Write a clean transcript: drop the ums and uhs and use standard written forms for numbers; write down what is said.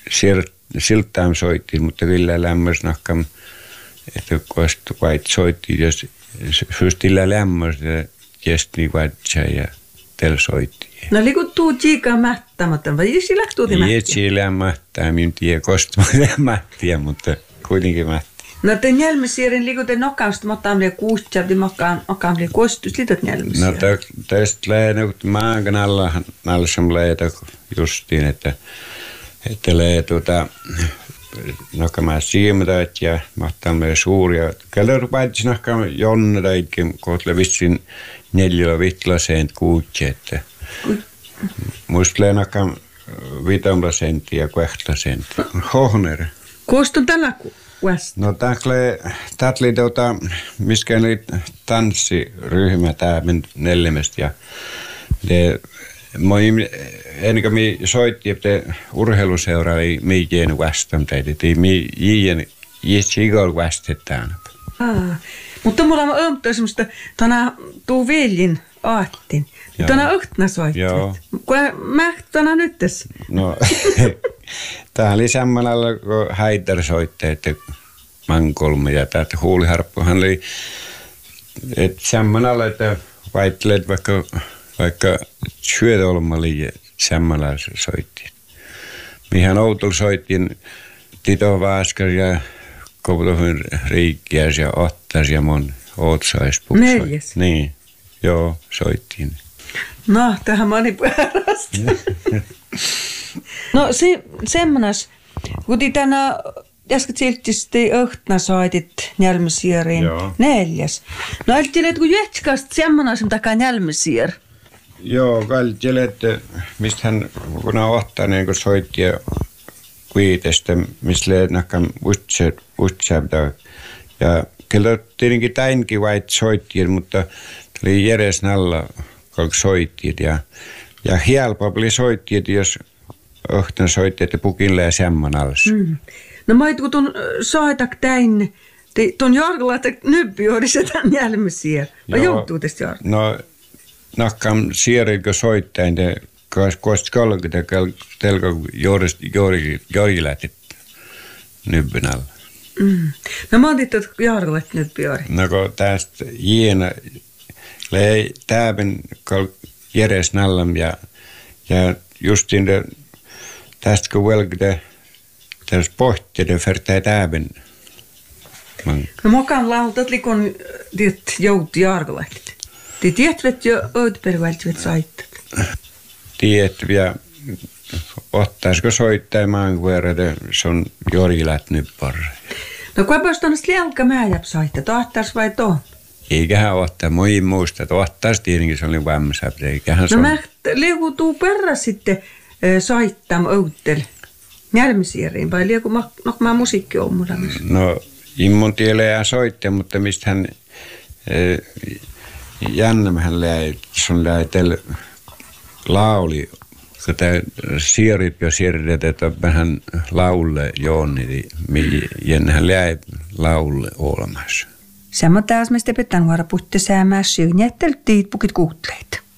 siltaan soittiin, mutta kyllä lämmös nakkam, että kostu vait soittiin, jos fystillä lämmös ja kesti vaitsa ja tel soittiin. No liku tuu tiikaa mähtämättä, vai jisi lähtuuti mähtiä? Jisi lämmähtää, minun tiedä kostu lämmähtiä, mutta kuitenkin mähtiä. No te njälmisiirin liku te nokkaamista mataamlia kuustjabdi mokkaamlia kostus liitot njälmisiirin. No tästä lähdetään, kun maankan alla som lähdetään justiin, että nokkamaan siimetäät ja mahtaamlia suuria. Kyllä rupaitsi nokkamaan jonnetäitkin, kohtle vissiin 4-5 kuutsi, että muista lähdetään nokkamaan 5 ja 8 Hohner. Kostun tällä No tätli miskä oli tanssiryhmä tämän 4 ja ennen kuin minä soitti, että urheiluseura oli mihin vastaan teitä, että mihin jitsikol vastetaan. Mutta mulla on ömtö semmoista, tuu viljin aattin. Tuona öhtnä soittit. Joo. Mä tuona nyt tässä. No, tämä oli samalla kuin Haidar soitti, että Mankolme ja tämä huuliharppuhan oli samalla, että vaittelet vaikka syötolma oli samalla soitti. Mihän Outolla soittiin Tito Vaaskar ja Koputohun Riikkiäs ja Ottas ja mon Ootsaispuks. 4. Niin, joo, soittiin. No, tähän manipyörästä. No, semmonas, kun tänä äsken silti öhtnä soitit njälmisiiriin 4. No, ajattelin, että kun jätkästä semmonas, takaa njälmisiir. Joo, kaljelle, että mistä hän kun ottaa niin kuin soitti ja kuitestä, mistä näkään utsääptä. Ja kyllä tietenkin tämänkin vait soittiin, mutta oli järes nalla, kun soittiin. Ja helpompi soittiin, jos öhtän soitti, että pukille ja semman alassa. No mä kun tuon soitak täin, tuon Jorgalla, että nyppi olisi tämän jälmisiä. Vai joutuu tästä Jorgalla? No, nakkaan siirrytkö soittain, koska 30 telko Jorgi lähti nyppin alla. No mä oon tietty, että Jorgalla lähti nyppi Jorgi. No kun tästä jiena lei täälläin järes nallam ja justiin tästä kun velkite tässä pohtii, färtää täälläin. No mokaan lautat likon jouti Jorgalla lähti. Te tiedät jo öötperväältivät saittat? Tiedät ja ottaisiko soittaa maan verran, se on Jorgilat nyt parre. No kuinka on lialka määjäp saittaa, tohtais vai tohon? Eiköhän ottaa, moi muista, että ottaisi tietenkin se oli vämmössä. No mä liukutuu perä sitten saittam ööttel njälmisiiriin, vai liuku mä musiikki on mulla? No immon tielejä soittaa, mutta mistä hän jännämähän sun lähetellä lauli, kun tämä siirryt jo siirryt, että vähän laulle joonni, niin jännähän lähe laulle olemassa. Sama taas me stepetään huora puhutte säämää syyn, jätteltiin pukit kuutleita.